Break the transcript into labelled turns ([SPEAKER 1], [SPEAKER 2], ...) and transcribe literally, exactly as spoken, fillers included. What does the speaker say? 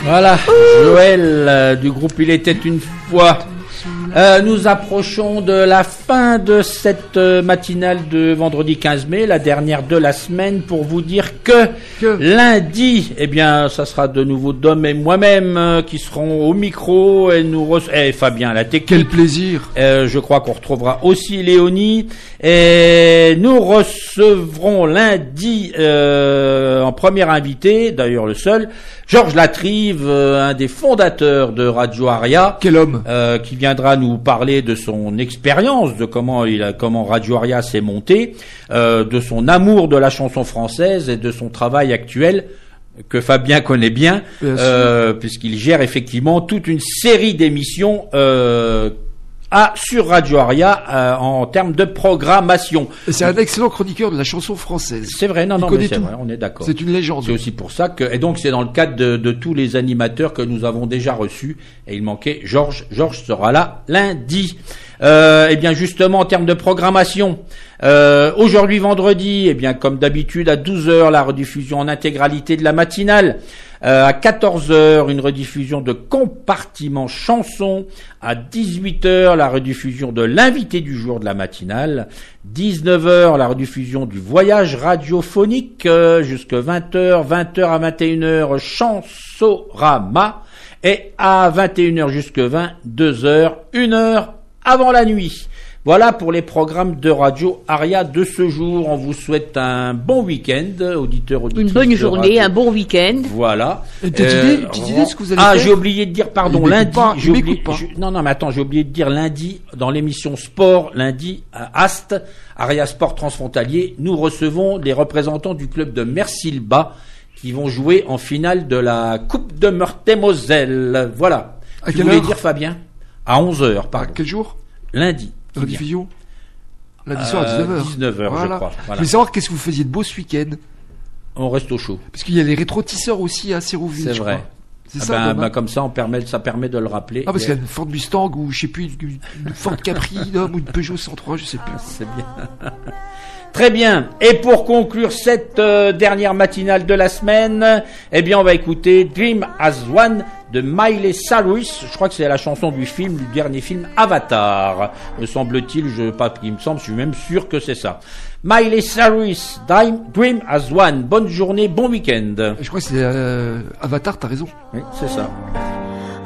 [SPEAKER 1] Voilà, Joël euh, du groupe Il était une fois. Euh, nous approchons de la fin de cette euh, matinale de vendredi quinze mai, la dernière de la semaine, pour vous dire que, que lundi, eh bien, ça sera de nouveau Dom et moi-même euh, qui seront au micro et nous re- et Fabien à la technique.
[SPEAKER 2] Quel plaisir.
[SPEAKER 1] Euh, je crois qu'on retrouvera aussi Léonie et nous recevrons lundi euh, en premier invité, d'ailleurs le seul, Georges Latrive, euh, un des fondateurs de Radio Aria.
[SPEAKER 2] Quel homme.
[SPEAKER 1] Euh, qui viendra nous parler de son expérience, de comment il a, comment Radio Aria s'est monté, euh, de son amour de la chanson française et de son travail actuel que Fabien connaît bien, bien euh, puisqu'il gère effectivement toute une série d'émissions euh, à, sur Radio Aria euh, en termes de programmation.
[SPEAKER 2] Et c'est un excellent chroniqueur de la chanson française.
[SPEAKER 1] C'est vrai, non,
[SPEAKER 2] il
[SPEAKER 1] non,
[SPEAKER 2] connaît
[SPEAKER 1] mais c'est
[SPEAKER 2] tout.
[SPEAKER 1] vrai, on est d'accord.
[SPEAKER 2] C'est une légende.
[SPEAKER 1] C'est aussi pour ça que, et donc c'est dans le cadre de, de tous les animateurs que nous avons déjà reçus, et il manquait Georges. Georges sera là lundi. Euh, eh bien justement en termes de programmation, euh, aujourd'hui vendredi, eh bien comme d'habitude à douze heures la rediffusion en intégralité de la matinale. Euh, à quatorze heures, une rediffusion de Compartiment Chanson. À dix-huit heures, la rediffusion de l'invité du jour de la matinale. dix-neuf heures, la rediffusion du voyage radiophonique euh, jusqu'à vingt heures. vingt heures à vingt et une heures, Chansorama. Et à vingt et une heures jusqu'à vingt-deux heures, une heure avant la nuit. Voilà pour les programmes de Radio Aria de ce jour. On vous souhaite un bon week-end, auditeurs, auditrices.
[SPEAKER 3] Une bonne journée, un bon week-end.
[SPEAKER 1] Voilà.
[SPEAKER 2] Une petite euh, idée, une petite idée de ce que vous allez
[SPEAKER 1] ah,
[SPEAKER 2] faire.
[SPEAKER 1] j'ai oublié de dire, pardon,
[SPEAKER 2] il
[SPEAKER 1] lundi.
[SPEAKER 2] Pas,
[SPEAKER 1] j'ai oublié,
[SPEAKER 2] pas.
[SPEAKER 1] Je, non, non, mais attends, j'ai oublié de dire lundi, dans l'émission Sport, lundi, à Ast, Aria Sport Transfrontalier, nous recevons les représentants du club de Mersilba qui vont jouer en finale de la Coupe de Meurthe-et-Moselle. Voilà.
[SPEAKER 2] À
[SPEAKER 1] tu
[SPEAKER 2] quelle
[SPEAKER 1] voulais
[SPEAKER 2] heure?
[SPEAKER 1] dire, Fabien? À onze heures, pardon.
[SPEAKER 2] À quel jour?
[SPEAKER 1] Lundi.
[SPEAKER 2] Rediffusion lundi soir à dix-neuf heures.
[SPEAKER 1] dix-neuf heures,
[SPEAKER 2] voilà.
[SPEAKER 1] je crois. Voilà.
[SPEAKER 2] Je voulais savoir qu'est-ce que vous faisiez de beau ce week-end.
[SPEAKER 1] On reste au chaud.
[SPEAKER 2] Parce qu'il y a les rétro-tisseurs aussi à Sérouville.
[SPEAKER 1] C'est
[SPEAKER 2] je
[SPEAKER 1] vrai.
[SPEAKER 2] Crois. C'est
[SPEAKER 1] ah
[SPEAKER 2] ça.
[SPEAKER 1] ben, ben, comme ça, on permet, ça permet de le rappeler.
[SPEAKER 2] Ah, parce qu'il y a une Ford Mustang ou je sais plus, une, une Ford Capri ou une Peugeot cent trois, je sais plus.
[SPEAKER 1] Ah, c'est bien. Très bien. Et pour conclure cette euh, dernière matinale de la semaine, eh bien, on va écouter Dream as One de Miley Cyrus. Je crois que c'est la chanson du film, du dernier film Avatar. Me semble-t-il, je pas, il me semble, je suis même sûr que c'est ça. Miley Cyrus, Dream, Dream as One. Bonne journée, bon week-end.
[SPEAKER 2] Je crois que c'est euh, Avatar, t'as raison.
[SPEAKER 1] Oui, c'est ça.